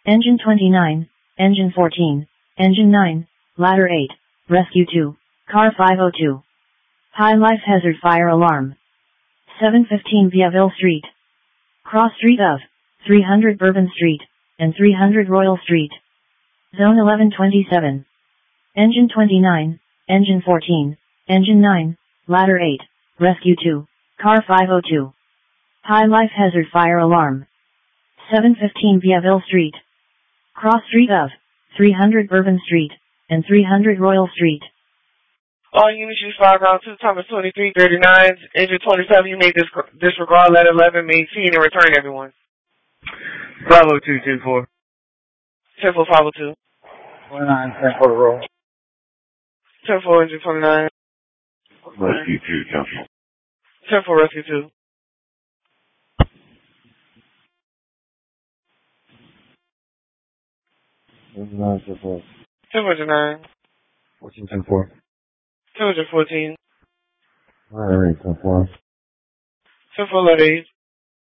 Engine 29, Engine 14, Engine 9, Ladder 8, Rescue 2, Car 502. High life hazard fire alarm. 715 Viaville Street. Cross Street of 300 Bourbon Street and 300 Royal Street. Zone 1127. Engine 29, Engine 14, Engine 9, Ladder 8, Rescue 2, Car 502. High life hazard fire alarm. 715 Viaville Street. Cross Street of 300 Bourbon Street and 300 Royal Street. All units use 5 round 2, Thomas 2339, Engine 27, you may disregard letter 11, maintain and return everyone. 50224. 10-4, 502. 29, 10 for the roll. 10-4, Engine 29. Rescue 2, cancel. 10-4, Rescue 2. Nine, 10 4. 10-4, 14, 10 4. 10-14. Alright, 10 4. 10-4, letter 8.